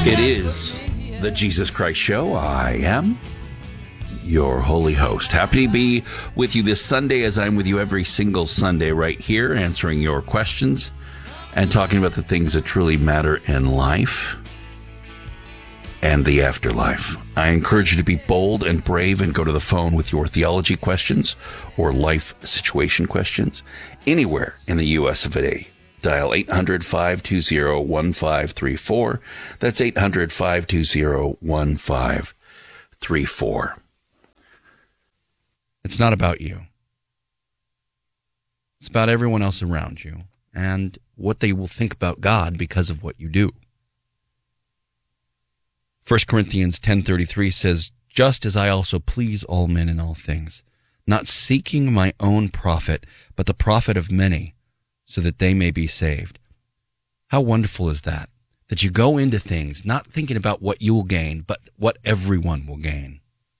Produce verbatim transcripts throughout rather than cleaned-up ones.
It is the Jesus Christ Show. I am your holy host. Happy to be with you this Sunday, as I'm with you every single Sunday right here, answering your questions and talking about the things that truly matter in life and the afterlife. I encourage you to be bold and brave and go to the phone with your theology questions or life situation questions anywhere in the U S of A. Dial eight hundred, five two zero, one five three four. That's eight hundred, five two zero, one five three four. It's not about you. It's about everyone else around you and what they will think about God because of what you do. First Corinthians ten thirty-three says, "Just as I also please all men in all things, not seeking my own profit, but the profit of many, so that they may be saved." How wonderful is that? That you go into things not thinking about what you'll gain, but what everyone will gain.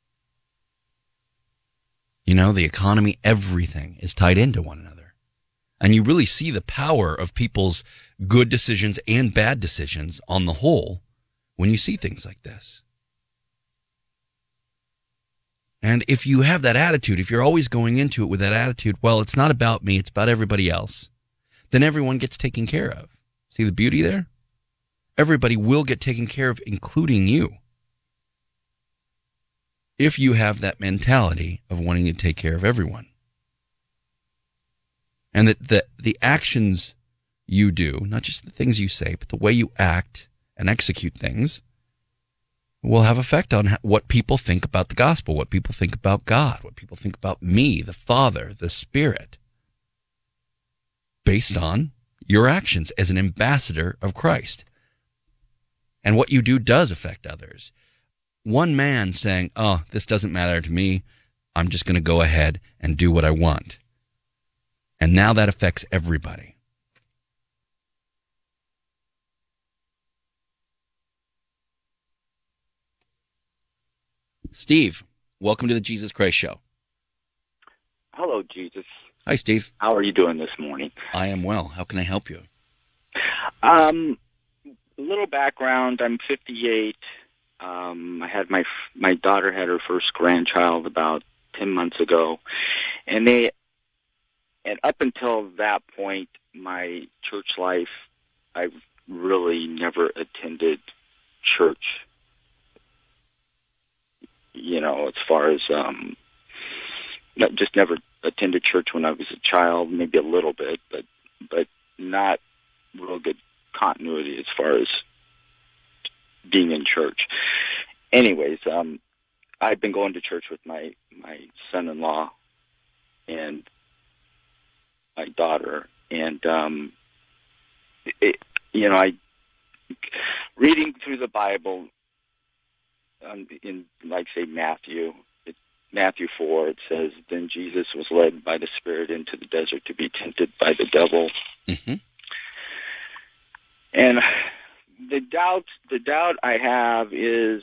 You know, the economy, everything is tied into one another. And you really see the power of people's good decisions and bad decisions on the whole when you see things like this. And if you have that attitude, if you're always going into it with that attitude, well, it's not about me, it's about everybody else, then everyone gets taken care of. See the beauty there? Everybody will get taken care of, including you, if you have that mentality of wanting to take care of everyone. And that the, the actions you do, not just the things you say, but the way you act and execute things, will have effect on what people think about the gospel, what people think about God, what people think about me, the Father, the Spirit, based on your actions as an ambassador of Christ. And what you do does affect others. One man saying, "Oh, this doesn't matter to me, I'm just going to go ahead and do what I want." And now that affects everybody. Steve, welcome to the Jesus Christ Show. Hello, Jesus. Hi, Steve. How are you doing this morning? I am well. How can I help you? Um, a little background. I'm fifty-eight. Um, I had my my daughter had her first grandchild about ten months ago, and they and up until that point, my church life, I've really never attended church. You know, as far as um, not, just never attended church when I was a child, maybe a little bit, but but not real good continuity as far as being in church. Anyways, um, I've been going to church with my, my son-in-law and my daughter, and and it, you know, I reading through the Bible um, in, like, say, Matthew, it, Matthew four, it says, "Then Jesus was led by the Spirit into the desert to be tempted by the devil." Mm-hmm. And the doubt, the doubt I have is,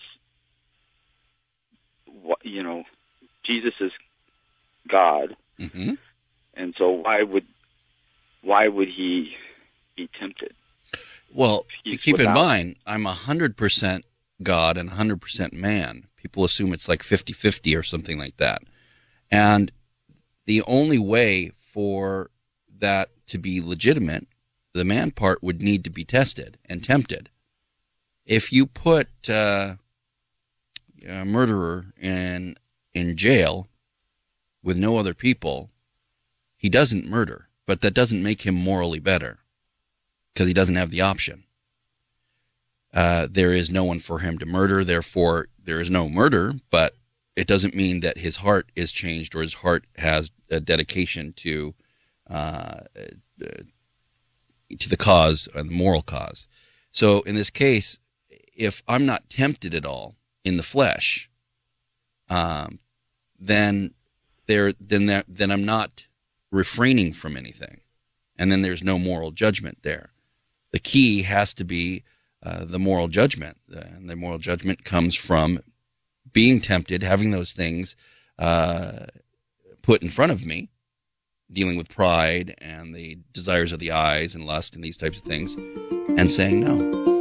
you know, Jesus is God, mm-hmm. and so why would why would he be tempted? Well, He's keep without... in mind, I'm one hundred percent God and one hundred percent man. People assume it's like fifty-fifty or something like that. And the only way for that to be legitimate, the man part would need to be tested and tempted. If you put uh, a murderer in in jail with no other people, he doesn't murder, but that doesn't make him morally better because he doesn't have the option. Uh, there is no one for him to murder, therefore there is no murder, but it doesn't mean that his heart is changed or his heart has a dedication to uh, to the cause, and the moral cause. So in this case, if I'm not tempted at all in the flesh, um, then there, then there, then I'm not refraining from anything, and then there's no moral judgment there. The key has to be uh, the moral judgment, and the moral judgment comes from being tempted, having those things uh, put in front of me, dealing with pride and the desires of the eyes and lust and these types of things, and saying no.